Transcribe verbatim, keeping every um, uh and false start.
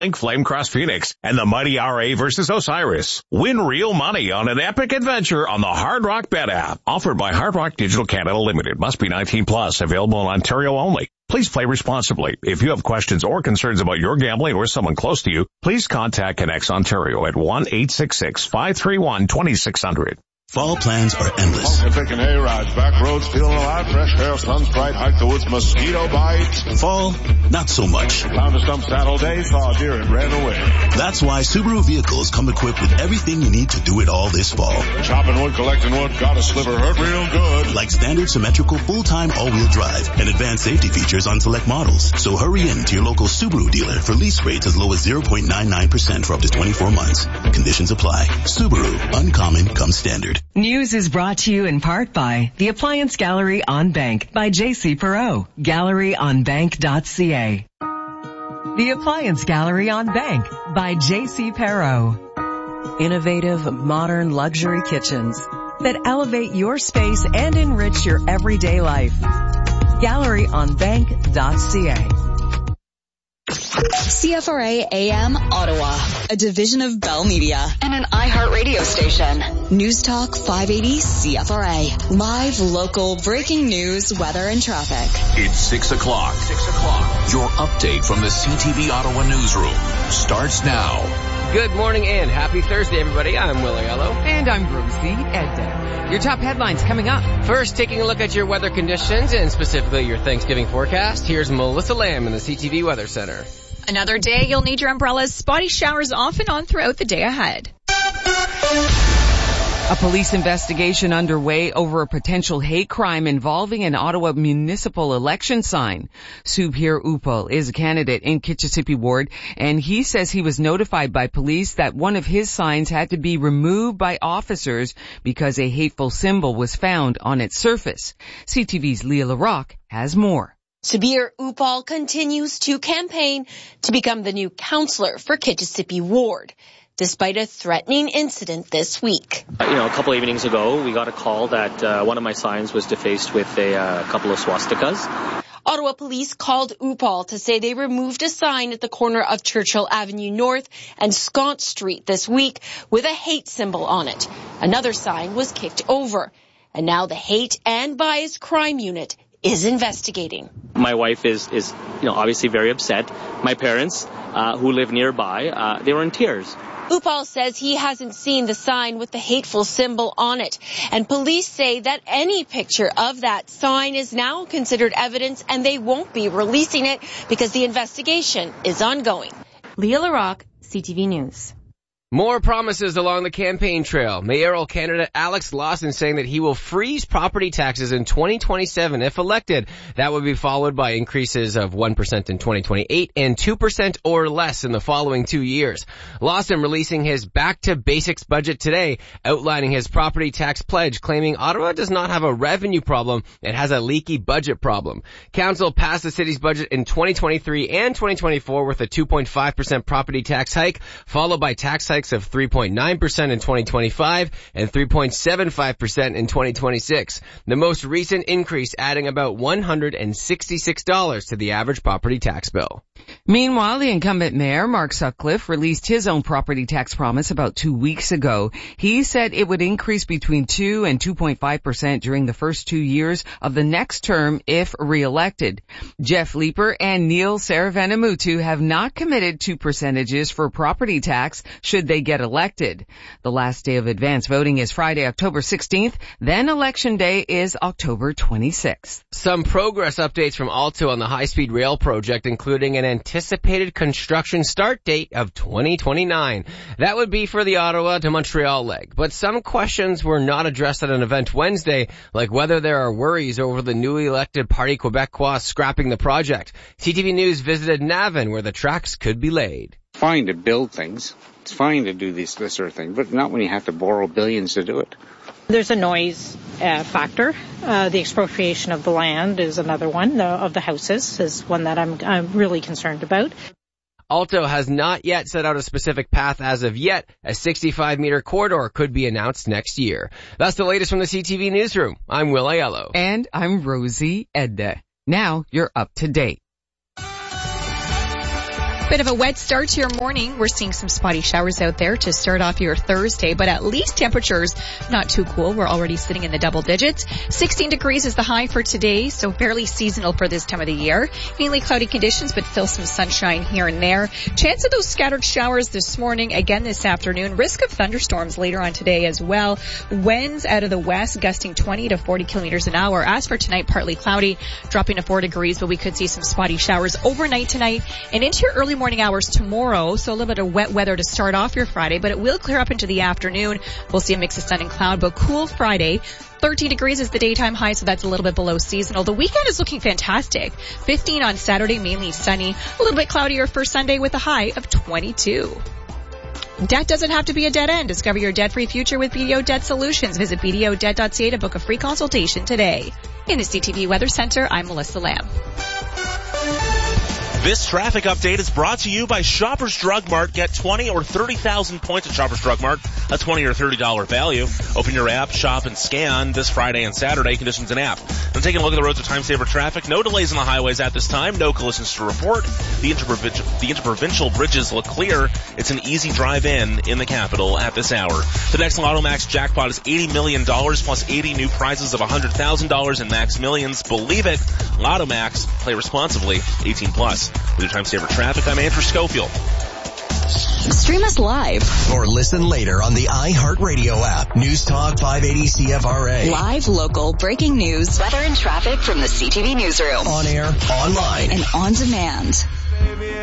Flame Cross Phoenix and the mighty R A versus Osiris. Win real money on an epic adventure on the Hard Rock Bet app. Offered by Hard Rock Digital Canada Limited. Must be nineteen plus. Available in Ontario only. Please play responsibly. If you have questions or concerns about your gambling or someone close to you, please contact Connects Ontario at one eight six six, five three one, two six zero zero. Fall plans are endless. Taking A-rides, back roads, feeling alive, fresh air, sun's bright, hike the woods, mosquito bite. Fall, not so much. Found a stump Saturday, saw a deer and ran away. That's why Subaru vehicles come equipped with everything you need to do it all this fall. Chopping wood, collecting wood, got a sliver, hurt real good. Like standard symmetrical full-time all-wheel drive and advanced safety features on select models. So hurry in to your local Subaru dealer for lease rates as low as zero point nine nine percent for up to twenty-four months. Conditions apply. Subaru, uncommon comes standard. News is brought to you in part by the Appliance Gallery on Bank by J C Perot. gallery on bank dot c a. The Appliance Gallery on Bank by J C Perot. Innovative, modern luxury kitchens that elevate your space and enrich your everyday life. gallery on bank dot c a. C F R A A M Ottawa, a division of Bell Media and an iHeartRadio station. News Talk five eighty C F R A. Live, local, breaking news, weather, and traffic. It's six o'clock. Six o'clock. Your update from the C T V Ottawa newsroom starts now. Good morning and happy Thursday, everybody. I'm Will Aiello. And I'm Rosie Edda. Your top headlines coming up. First, taking a look at your weather conditions and specifically your Thanksgiving forecast. Here's Melissa Lamb in the C T V Weather Center. Another day you'll need your umbrellas. Spotty showers off and on throughout the day ahead. A police investigation underway over a potential hate crime involving an Ottawa municipal election sign. Subhir Upal is a candidate in Kitchissippi Ward, and he says he was notified by police that one of his signs had to be removed by officers because a hateful symbol was found on its surface. C T V's Leah LaRocque has more. Subhir Upal continues to campaign to become the new councillor for Kitchissippi Ward, despite a threatening incident this week. You know, a couple evenings ago, we got a call that uh, one of my signs was defaced with a uh, couple of swastikas. Ottawa police called Upal to say they removed a sign at the corner of Churchill Avenue North and Scott Street this week with a hate symbol on it. Another sign was kicked over. And now the Hate and Bias Crime Unit is investigating. My wife is, is, you know, obviously very upset. My parents, uh, who live nearby, uh, they were in tears. Upal says he hasn't seen the sign with the hateful symbol on it. And police say that any picture of that sign is now considered evidence and they won't be releasing it because the investigation is ongoing. Leah LaRocque, C T V News. More promises along the campaign trail. Mayoral candidate Alex Lawson saying that he will freeze property taxes in twenty twenty-seven if elected. That would be followed by increases of one percent in twenty twenty-eight and two percent or less in the following two years. Lawson releasing his Back to Basics budget today, outlining his property tax pledge, claiming Ottawa does not have a revenue problem, it has a leaky budget problem. Council passed the city's budget in twenty twenty-three and twenty twenty-four with a two point five percent property tax hike, followed by tax hikes of three point nine percent in twenty twenty-five and three point seven five percent in twenty twenty-six. The most recent increase adding about one hundred sixty-six dollars to the average property tax bill. Meanwhile, the incumbent mayor, Mark Sutcliffe, released his own property tax promise about two weeks ago. He said it would increase between two and two point five percent during the first two years of the next term if re-elected. Jeff Leeper and Neil Saravanamuttu have not committed to percentages for property tax should they get elected. The last day of advance voting is Friday, October sixteenth. Then election day is October twenty-sixth. Some progress updates from Alto on the high-speed rail project, including an anticipated construction start date of twenty twenty-nine. That would be for the Ottawa to Montreal leg. But some questions were not addressed at an event Wednesday, like whether there are worries over the newly elected Parti Québécois scrapping the project. C T V News visited Navan, where the tracks could be laid. Fine to build things. It's fine to do this, this sort of thing, but not when you have to borrow billions to do it. There's a noise uh, factor. Uh, the expropriation of the land is another one. The, of the houses is one that I'm, I'm really concerned about. Alto has not yet set out a specific path as of yet. A sixty-five meter corridor could be announced next year. That's the latest from the C T V Newsroom. I'm Will Aiello. And I'm Rosie Edda. Now you're up to date. Bit of a wet start to your morning. We're seeing some spotty showers out there to start off your Thursday, but at least temperatures not too cool. We're already sitting in the double digits. sixteen degrees is the high for today, so fairly seasonal for this time of the year. Mainly cloudy conditions, but still some sunshine here and there. Chance of those scattered showers this morning, again this afternoon. Risk of thunderstorms later on today as well. Winds out of the west gusting twenty to forty kilometers an hour. As for tonight, partly cloudy, dropping to four degrees, but we could see some spotty showers overnight tonight and into your early morning hours tomorrow. So a little bit of wet weather to start off your Friday, but it will clear up into the afternoon. We'll see a mix of sun and cloud, but cool Friday. thirteen degrees is the daytime high, so that's a little bit below seasonal. The weekend is looking fantastic. fifteen on Saturday, mainly sunny. A little bit cloudier for Sunday with a high of twenty-two. Debt doesn't have to be a dead end. Discover your debt-free future with B D O Debt Solutions. Visit b d o debt dot c a to book a free consultation today. In the C T V Weather Center, I'm Melissa Lamb. This traffic update is brought to you by Shoppers Drug Mart. Get twenty or thirty thousand points at Shoppers Drug Mart, a twenty or thirty dollars value. Open your app, shop, and scan this Friday and Saturday. Conditions and app. Now taking a look at the roads with time saver traffic. No delays on the highways at this time. No collisions to report. The interprovincial, the interprovincial bridges look clear. It's an easy drive in in the capital at this hour. The next Lotto Max jackpot is eighty million dollars plus eighty new prizes of one hundred thousand dollars in Max Millions. Believe it. Lotto Max. Play responsibly. eighteen plus. With your time saver traffic, I'm Andrew Schofield. Stream us live or listen later on the iHeartRadio app. News Talk five eighty C F R A. Live, local, breaking news, weather and traffic from the C T V newsroom. On air, online, and on demand.